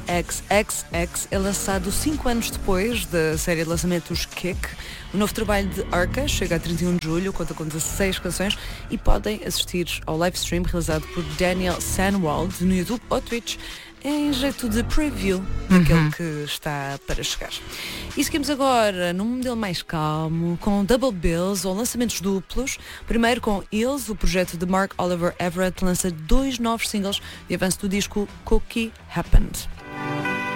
XXXX é lançado 5 anos depois da série de lançamentos Kick. O novo trabalho de Arca chega a 31 de julho, conta com 16 canções e podem assistir ao live stream realizado por Daniel Sanwald no YouTube ou Twitch em jeito de preview daquele que está para chegar. E seguimos agora num modelo mais calmo, com double bills ou lançamentos duplos. Primeiro com Eels, o projeto de Mark Oliver Everett lança 2 novos singles de avanço do disco Cookie Happened.